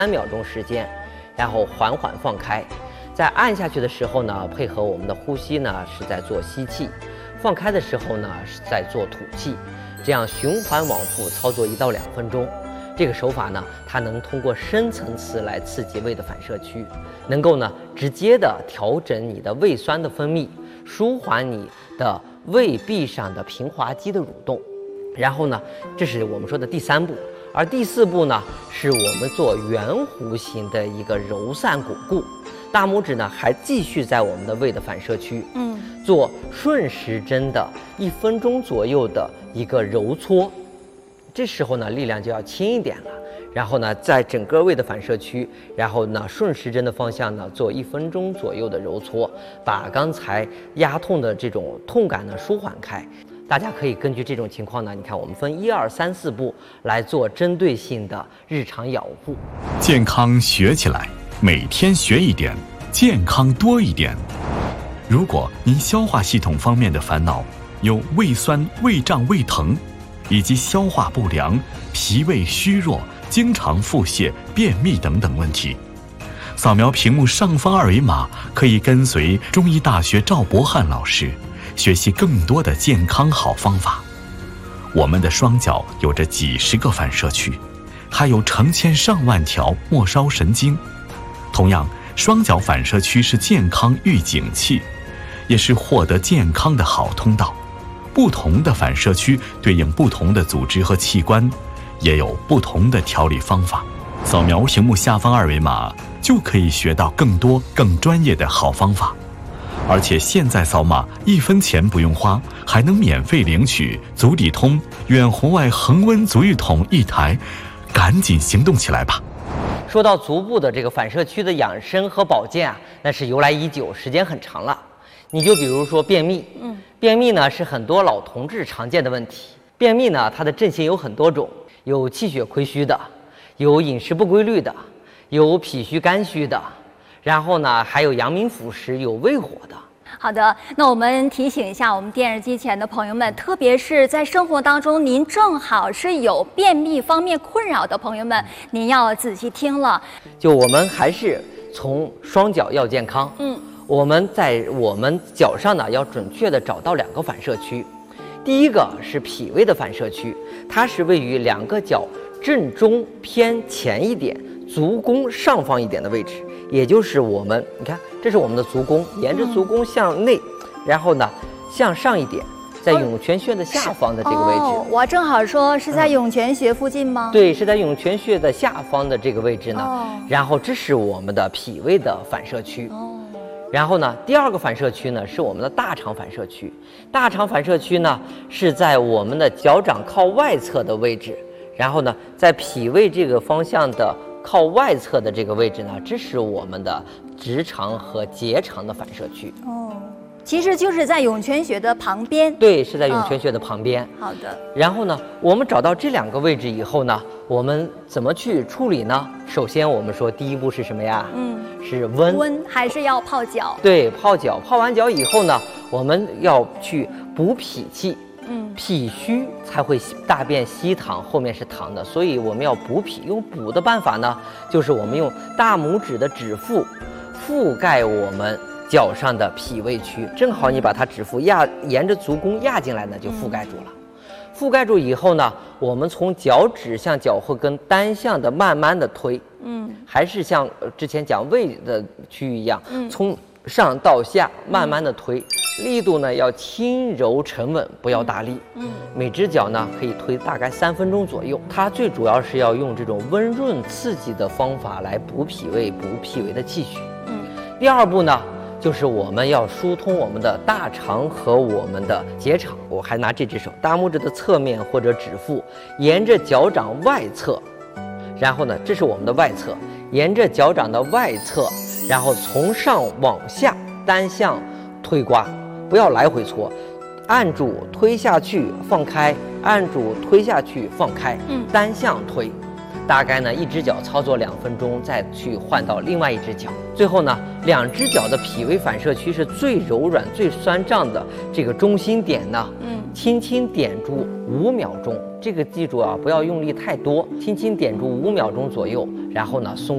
3秒钟时间，然后缓缓放开。在按下去的时候呢，配合我们的呼吸呢，是在做吸气；放开的时候呢，是在做吐气。这样循环往复操作1到2分钟。这个手法呢，它能通过深层次来刺激胃的反射区，能够呢直接的调整你的胃酸的分泌，舒缓你的胃壁上的平滑肌的蠕动。然后呢，这是我们说的第3步。而第4步呢，是我们做圆弧形的一个揉散巩固，大拇指呢还继续在我们的胃的反射区，做顺时针的1分钟左右的一个揉搓。这时候呢，力量就要轻一点了。然后呢，在整个胃的反射区，然后呢顺时针的方向呢做1分钟左右的揉搓，把刚才压痛的这种痛感呢舒缓开。大家可以根据这种情况呢，你看我们分1、2、3、4步来做针对性的日常养护。 健康学起来，每天学一点，健康多一点。如果您消化系统方面的烦恼有胃酸、胃胀、胃疼，以及消化不良、脾胃虚弱、经常腹泻、便秘等等问题，扫描屏幕上方2维码，可以跟随中医大学赵博翰老师学习更多的健康好方法。我们的双脚有着几十个反射区，还有成千上万条末梢神经。同样，双脚反射区是健康预警器，也是获得健康的好通道。不同的反射区对应不同的组织和器官，也有不同的调理方法。扫描屏幕下方2维码，就可以学到更多更专业的好方法。而且现在扫码1分钱不用花，还能免费领取足底通远红外恒温足浴桶1台，赶紧行动起来吧。 说到足部的这个反射区的养生和保健啊，那是由来已久，时间很长了。你就比如说便秘，便秘呢是很多老同志常见的问题。便秘呢，它的症型有很多种，有气血亏虚的，有饮食不规律的，有脾虚肝虚的，然后呢还有阳明腐蚀，有胃火的。 好的，那我们提醒一下我们电视机前的朋友们，特别是在生活当中您正好是有便秘方面困扰的朋友们，您要仔细听了。 就我们还是从双脚要健康，我们在我们脚上呢要准确的找到2个反射区。第一个是脾胃的反射区，它是位于2个脚正中偏前一点，足弓上方一点的位置，也就是我们，你看，这是我们的足弓，沿着足弓向内，然后呢向上一点，在涌泉穴的下方的这个位置。 我正好说是在涌泉穴附近吗？ 对，是在涌泉穴的下方的这个位置呢。然后这是我们的脾胃的反射区。然后呢，第2个反射区呢是我们的大肠反射区。大肠反射区呢是在我们的脚掌靠外侧的位置。然后呢，在脾胃这个方向的靠外侧的这个位置呢，这是我们的直肠和结肠的反射区。 其实就是在涌泉穴的旁边。 对，是在涌泉穴的旁边。 好的。 然后呢，我们找到这2个位置以后呢，我们怎么去处理呢？首先我们说第1步是什么呀？是温还是要泡脚？ 对，泡脚。泡完脚以后呢，我们要去补脾气。脾虚才会大便稀溏，后面是溏的，所以我们要补脾。用补的办法呢，就是我们用大拇指的指腹覆盖我们脚上的脾胃区，正好你把它指腹沿着足弓压进来呢，就覆盖住了。覆盖住以后呢，我们从脚趾向脚后跟单向的慢慢的推，还是像之前讲胃的区域一样，从上到下慢慢的推，力度呢要轻柔沉稳，不要大力。每只脚呢可以推大概3分钟左右。它最主要是要用这种温润刺激的方法来补脾胃，补脾胃的气血。第2步呢，就是我们要疏通我们的大肠和我们的结肠。我还拿这只手，大拇指的侧面或者指腹，沿着脚掌外侧，然后呢，这是我们的外侧，沿着脚掌的外侧，然后从上往下单向推刮，不要来回搓，按住推下去放开，按住推下去放开，单向推。大概呢，1只脚操作2分钟，再去换到另外1只脚。最后呢，2只脚的脾胃反射区是最柔软、最酸胀的这个中心点呢，轻轻点住5秒钟。这个记住啊，不要用力太多，轻轻点住5秒钟左右，然后呢松。